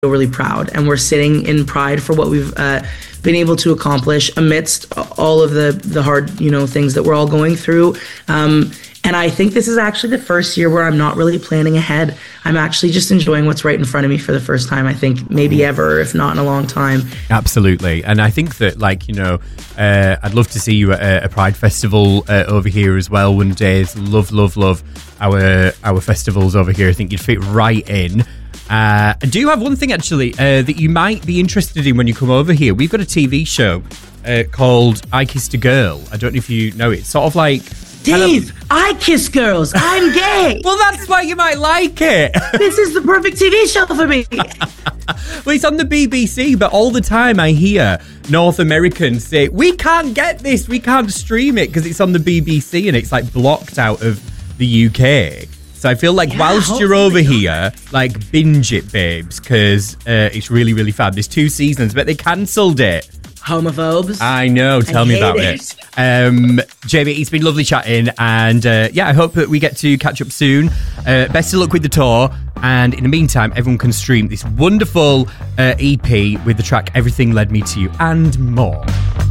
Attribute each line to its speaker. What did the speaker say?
Speaker 1: really proud, and we're sitting in pride for what we've been able to accomplish amidst all of the hard, things that we're all going through. And I think this is actually the first year where I'm not really planning ahead. I'm actually just enjoying what's right in front of me for the first time, I think, maybe ever, if not in a long time.
Speaker 2: Absolutely. And I think that, I'd love to see you at a Pride Festival over here as well one day. Love our festivals over here. I think you'd fit right in. I do have one thing, actually, that you might be interested in when you come over here. We've got a TV show called I Kissed a Girl. I don't know if you know it. It's sort of like...
Speaker 1: Dave, I kiss girls. I'm gay.
Speaker 2: Well, that's why you might like it.
Speaker 1: This is the perfect TV show for me.
Speaker 2: Well, it's on the BBC, but all the time I hear North Americans say, we can't get this, we can't stream it because it's on the BBC and it's like blocked out of the UK. So I feel like whilst you're over here, like binge it, babes, because it's really, really fab. There's 2 seasons, but they cancelled it.
Speaker 1: Homophobes.
Speaker 2: I know. Tell me about it. Jamie, it's been lovely chatting. And I hope that we get to catch up soon. Best of luck with the tour. And in the meantime, everyone can stream this wonderful EP with the track Everything Led Me to You and more.